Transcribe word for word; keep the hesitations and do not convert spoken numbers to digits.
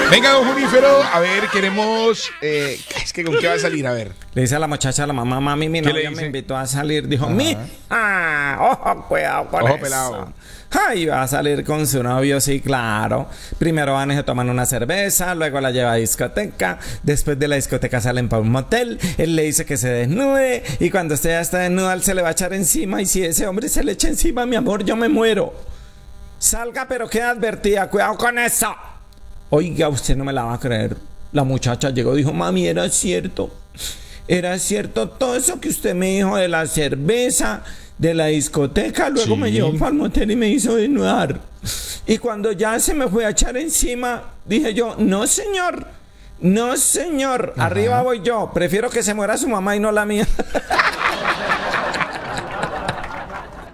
Venga, don Junífero, a ver, queremos... Eh, es que ¿con qué va a salir? A ver. Le dice a la muchacha, a la mamá, mami, mi novia me invitó a salir. Dijo, Ajá. mi, ah, ojo, cuidado con Ojo eso. pelado. Ay, va a salir con su novio, sí, claro. Primero van y se toman una cerveza, luego la lleva a discoteca. Después de la discoteca salen para un motel. Él le dice que se desnude. Y cuando usted ya está desnuda, él se le va a echar encima. Y si ese hombre se le echa encima, mi amor, yo me muero. Salga, pero queda advertida. Cuidado con eso. Oiga, usted no me la va a creer. La muchacha llegó y dijo, mami, era cierto. Era cierto todo eso que usted me dijo de la cerveza, de la discoteca. Luego Sí. me llevó para el motel y me hizo desnudar. Y cuando ya se me fue a echar encima, dije yo, no señor, no señor, Ajá. arriba voy yo. Prefiero que se muera su mamá y no la mía.